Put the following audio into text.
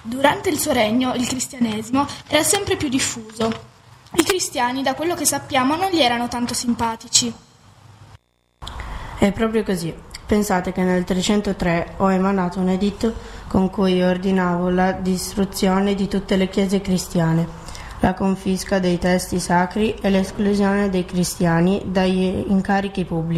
Durante il suo regno il cristianesimo era sempre più diffuso. I cristiani, da quello che sappiamo, non gli erano tanto simpatici. È proprio così. Pensate che nel 303 ho emanato un editto con cui ordinavo la distruzione di tutte le chiese cristiane, la confisca dei testi sacri e l'esclusione dei cristiani dagli incarichi pubblici.